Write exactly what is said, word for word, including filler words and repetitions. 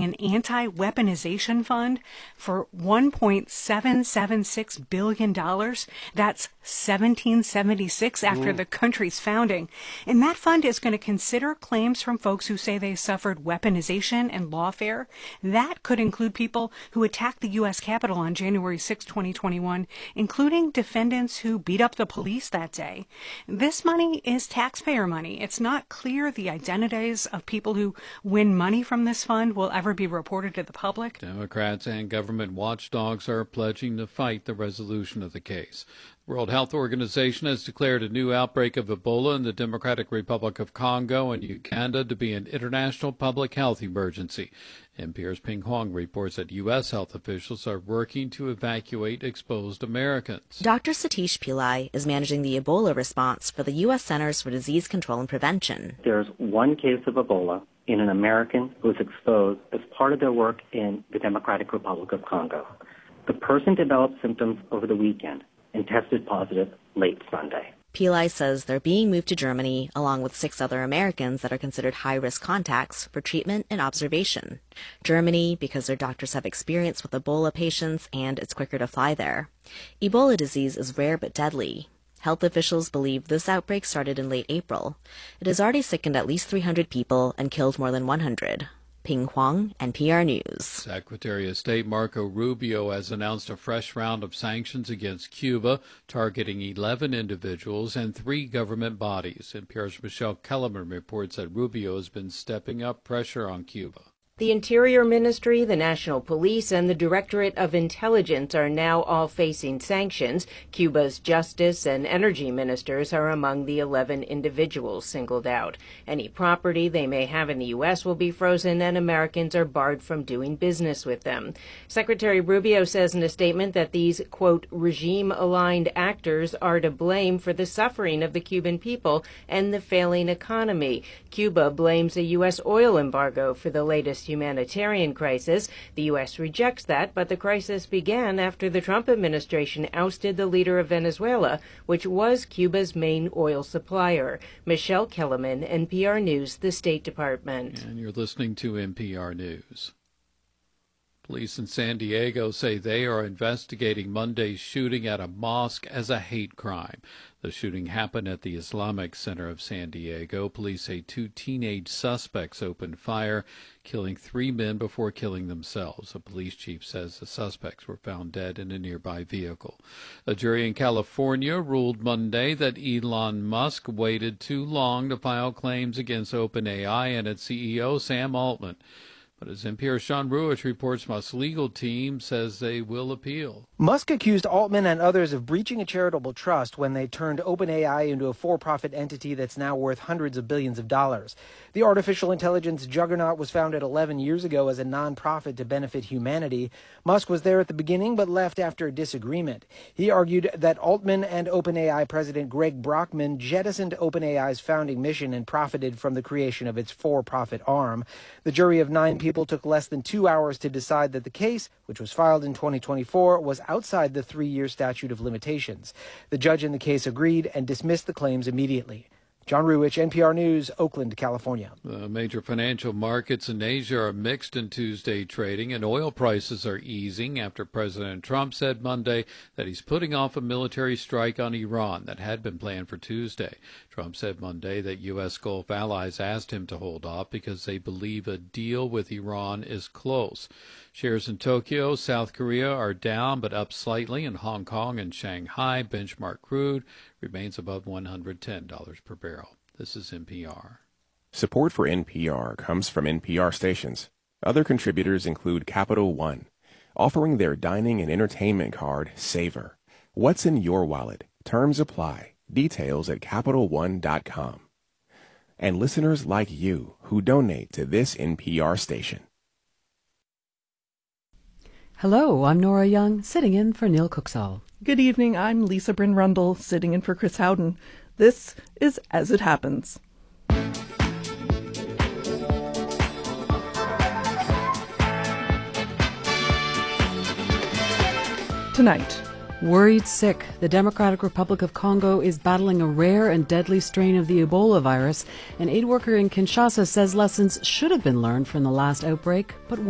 establishing an anti-weaponization fund for one point seven seven six billion dollars. That's seventeen seventy-six after Ooh. the country's founding. And that fund is going to consider claims from folks who say they suffered weaponization and lawfare. That could include people who attacked the U S Capitol on January sixth, twenty twenty-one, including defendants who beat up the police that day. This money is taxpayer money. It's not clear the identities of people who win money from this fund will ever be reported to the public. Democrats and government watchdogs are pledging to fight the resolution of the case. The World Health Organization has declared a new outbreak of Ebola in the Democratic Republic of Congo and Uganda to be an international public health emergency. N P R's Ping Huang reports that U S health officials are working to evacuate exposed Americans. Doctor Satish Pillai is managing the Ebola response for the U S Centers for Disease Control and Prevention. There's one case of Ebola in an American who was exposed as part of their work in the Democratic Republic of Congo. The person developed symptoms over the weekend and tested positive late Sunday. Pillai says they're being moved to Germany along with six other Americans that are considered high-risk contacts for treatment and observation. Germany, because their doctors have experience with Ebola patients and it's quicker to fly there. Ebola disease is rare but deadly. Health officials believe this outbreak started in late April. It has already sickened at least three hundred people and killed more than one hundred. Ping Huang, N P R News. Secretary of State Marco Rubio has announced a fresh round of sanctions against Cuba, targeting eleven individuals and three government bodies. N P R's Michelle Kellerman reports that Rubio has been stepping up pressure on Cuba. The Interior Ministry, the National Police, and the Directorate of Intelligence are now all facing sanctions. Cuba's Justice and Energy Ministers are among the eleven individuals singled out. Any property they may have in the U S will be frozen, and Americans are barred from doing business with them. Secretary Rubio says in a statement that these, quote, regime-aligned actors are to blame for the suffering of the Cuban people and the failing economy. Cuba blames a U S oil embargo for the latest humanitarian crisis. The U S rejects that, but the crisis began after the Trump administration ousted the leader of Venezuela, which was Cuba's main oil supplier. Michelle Kellerman, N P R News, the State Department. And you're listening to N P R News. Police in San Diego say they are investigating Monday's shooting at a mosque as a hate crime. The shooting happened at the Islamic Center of San Diego. Police say two teenage suspects opened fire, killing three men before killing themselves. A police chief says the suspects were found dead in a nearby vehicle. A jury in California ruled Monday that Elon Musk waited too long to file claims against OpenAI and its C E O, Sam Altman. But as N P R's Sean Ruich reports, Musk's legal team says they will appeal. Musk accused Altman and others of breaching a charitable trust when they turned OpenAI into a for-profit entity that's now worth hundreds of billions of dollars. The artificial intelligence juggernaut was founded eleven years ago as a nonprofit to benefit humanity. Musk was there at the beginning but left after a disagreement. He argued that Altman and OpenAI president Greg Brockman jettisoned OpenAI's founding mission and profited from the creation of its for-profit arm. The jury of nine people took less than two hours to decide that the case, which was filed in twenty twenty-four, was outside the three-year statute of limitations. The judge in the case agreed and dismissed the claims immediately. John Ruich, N P R News, Oakland, California. The major financial markets in Asia are mixed in Tuesday trading, and oil prices are easing after President Trump said Monday that he's putting off a military strike on Iran that had been planned for Tuesday. Trump said Monday that U S Gulf allies asked him to hold off because they believe a deal with Iran is close. Shares in Tokyo, South Korea are down but up slightly. In Hong Kong and Shanghai, benchmark crude remains above one hundred ten dollars per barrel. This is N P R. Support for N P R comes from N P R stations. Other contributors include Capital One, offering their dining and entertainment card, Savor. What's in your wallet? Terms apply. Details at Capital One dot com. And listeners like you who donate to this N P R station. Hello, I'm Nora Young, sitting in for Neil Cooksall. Good evening, I'm Lisa Bryn Rundle, sitting in for Chris Howden. This is As It Happens. Tonight. Worried sick. The Democratic Republic of Congo is battling a rare and deadly strain of the Ebola virus. An aid worker in Kinshasa says lessons should have been learned from the last outbreak, but